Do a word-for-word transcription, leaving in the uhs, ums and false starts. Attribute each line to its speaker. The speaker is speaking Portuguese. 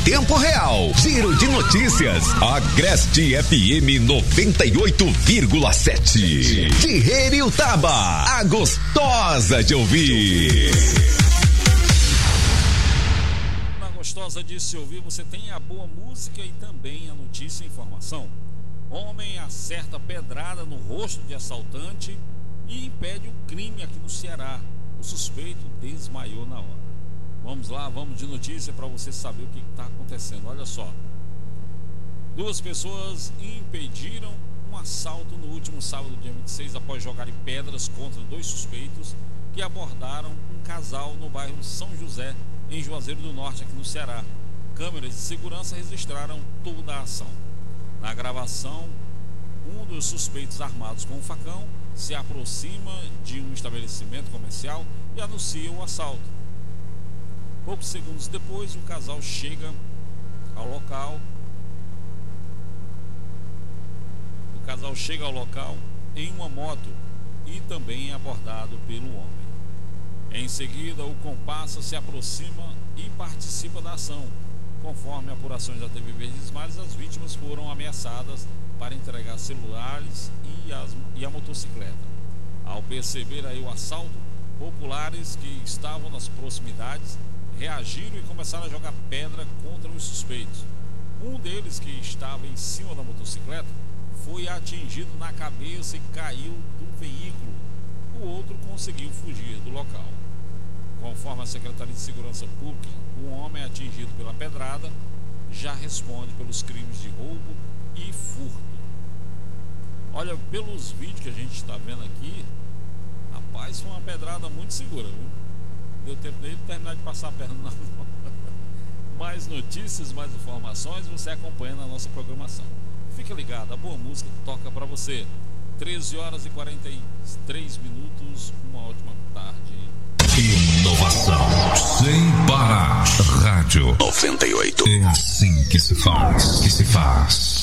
Speaker 1: Tempo real, giro de notícias, Agreste F M noventa e oito vírgula sete, de Heriutaba, a gostosa de ouvir.
Speaker 2: Na gostosa de se ouvir, você tem a boa música e também a notícia e informação. Homem acerta pedrada no rosto de assaltante e impede o crime aqui no Ceará. O suspeito desmaiou na hora. Vamos lá, vamos de notícia para você saber o que está acontecendo. Olha só. Duas pessoas impediram um assalto no último sábado, dia vinte e seis, após jogarem pedras contra dois suspeitos que abordaram um casal no bairro São José, em Juazeiro do Norte, aqui no Ceará. Câmeras de segurança registraram toda a ação. Na gravação, um dos suspeitos armados com um facão se aproxima de um estabelecimento comercial e anuncia o assalto. Poucos segundos depois, o casal chega ao local. O casal chega ao local em uma moto e também é abordado pelo homem. Em seguida, o comparsa se aproxima e participa da ação. Conforme apurações da T V Verdes Mares, as vítimas foram ameaçadas para entregar celulares e, as, e a motocicleta. Ao perceber aí o assalto, populares que estavam nas proximidades reagiram e começaram a jogar pedra contra os suspeitos. Um deles, que estava em cima da motocicleta, foi atingido na cabeça e caiu do veículo. O outro conseguiu fugir do local. Conforme a Secretaria de Segurança Pública, o homem atingido pela pedrada já responde pelos crimes de roubo e furto. Olha, pelos vídeos que a gente está vendo aqui, rapaz, foi uma pedrada muito segura, viu? Deu tempo dele terminar de passar a perna na mão. Mais notícias, mais informações, você acompanha na nossa programação. Fica ligado, a boa música toca para você. treze horas e quarenta e três minutos, uma ótima tarde.
Speaker 1: Inovação sem parar. Rádio noventa e oito.
Speaker 3: É assim que se faz, que se faz.